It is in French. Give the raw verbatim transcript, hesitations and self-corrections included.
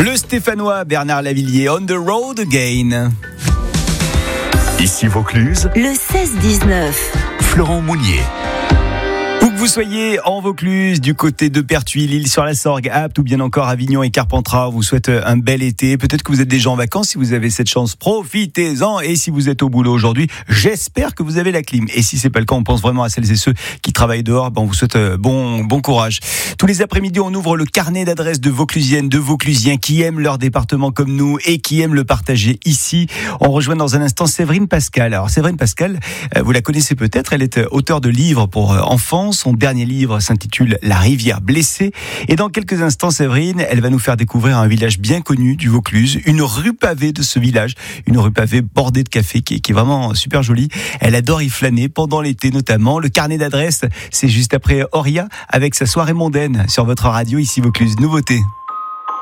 Le Stéphanois Bernard Lavilliers, On the Road Again. Ici Vaucluse, le seize dix-neuf. Florent Mounier. Où que vous soyez en Vaucluse, du côté de Pertuis, l'île sur la Sorgue, Apt ou bien encore Avignon et Carpentras, on vous souhaite un bel été. Peut-être que vous êtes déjà en vacances, si vous avez cette chance, profitez-en. Et si vous êtes au boulot aujourd'hui, j'espère que vous avez la clim. Et si c'est pas le cas, on pense vraiment à celles et ceux qui travaillent dehors. Ben on vous souhaite bon, bon courage. Tous les après-midi, on ouvre le carnet d'adresses de Vauclusiennes, de Vauclusiens qui aiment leur département comme nous et qui aiment le partager ici. On rejoint dans un instant Séverine Pascal. Alors Séverine Pascal, vous la connaissez peut-être, elle est auteure de livres pour enfants. Son dernier livre s'intitule La rivière blessée. Et dans quelques instants, Séverine, elle va nous faire découvrir un village bien connu du Vaucluse, une rue pavée de ce village, une rue pavée bordée de café qui est, qui est vraiment super jolie. Elle adore y flâner pendant l'été notamment. Le carnet d'adresses, c'est juste après Auria avec sa soirée mondaine sur votre radio ici Vaucluse. Nouveauté.